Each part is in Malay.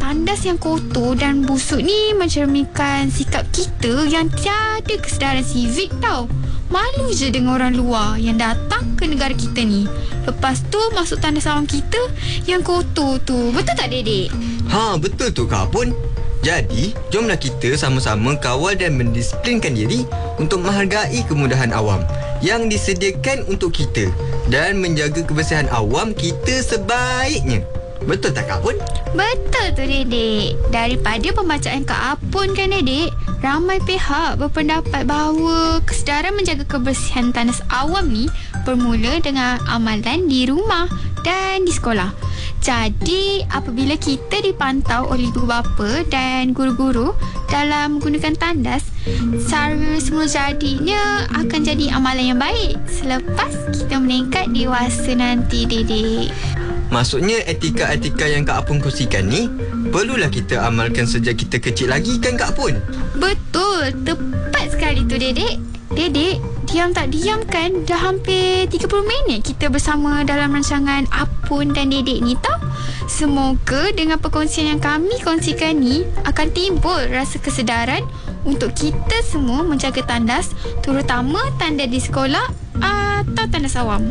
tandas yang kotor dan busuk ni mencerminkan sikap kita yang tiada kesedaran sivik tau. Malu je dengan orang luar yang datang ke negara kita ni. Lepas tu masuk tandas awam kita yang kotor tu. Betul tak, Dedek? Betul tu Kak Pun. Jadi, jomlah kita sama-sama kawal dan mendisiplinkan diri untuk menghargai kemudahan awam yang disediakan untuk kita dan menjaga kebersihan awam kita sebaiknya. Betul tak Kak Pun? Betul tu, Dedek. Daripada pembacaan Kak Apun kan, Dedek, ramai pihak berpendapat bahawa kesedaran menjaga kebersihan tandas awam ni bermula dengan amalan di rumah dan di sekolah. Jadi, apabila kita dipantau oleh ibu bapa dan guru-guru dalam menggunakan tandas, cara semula jadinya akan jadi amalan yang baik selepas kita meningkat dewasa nanti, Dedek. Maksudnya etika-etika yang Kak Apun kongsikan ni perlulah kita amalkan sejak kita kecil lagi kan Kak Apun? Betul, tepat sekali tu, Dedek. Dedek, diam tak diam kan dah hampir 30 minit kita bersama dalam rancangan Apun dan Dedek ni tau. Semoga dengan perkongsian yang kami kongsikan ni akan timbul rasa kesedaran untuk kita semua menjaga tandas, terutama tandas di sekolah atau tandas awam.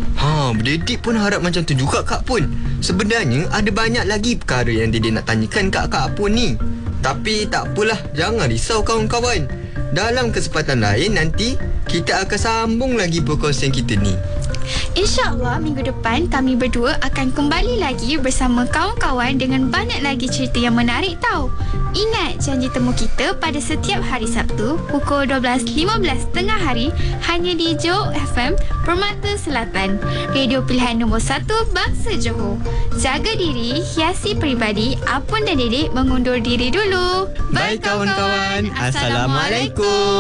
Dedek pun harap macam tu juga Kak Pun. Sebenarnya ada banyak lagi perkara yang Dedek nak tanyakan kat Kak Pun ni. Tapi tak apalah, jangan risau kawan-kawan. Dalam kesempatan lain nanti kita akan sambung lagi perkongsian kita ni. InsyaAllah minggu depan kami berdua akan kembali lagi bersama kawan-kawan dengan banyak lagi cerita yang menarik tau. Ingat janji temu kita pada setiap hari Sabtu pukul 12.15 tengah hari hanya di Johor FM Permata Selatan, radio pilihan nombor 1 bangsa Johor. Jaga diri, hiasi peribadi. Apun dan Dedek mengundur diri dulu. Bye kawan-kawan. Assalamualaikum.